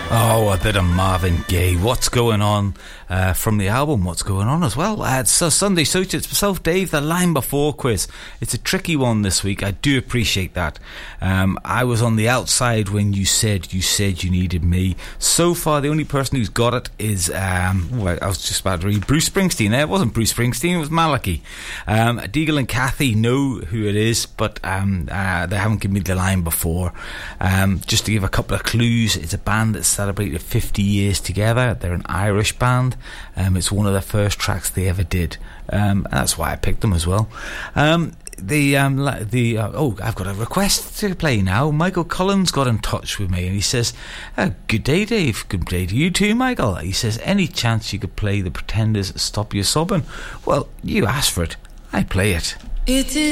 Oh, a bit of Marvin Gaye. What's going on from the album? What's going on as well? It's Sunday Social. It's myself, Dave, the Line Before quiz. It's a tricky one this week. I do appreciate that. I was on the outside when you said you needed me. So far, the only person who's got it is, I was just about to read Bruce Springsteen. It wasn't Bruce Springsteen, it was Malachi. Deagle and Kathy know who it is, but they haven't given me the line before. Just to give a couple of clues, it's a band that's celebrated 50 years together. They're an Irish band. It's one of the first tracks they ever did. That's why I picked them as well. I've got a request to play now. Michael Collins got in touch with me and he says, good day, Dave. Good day to you too, Michael. He says, any chance you could play the Pretenders' Stop Your Sobbing? Well, you asked for it. I play it.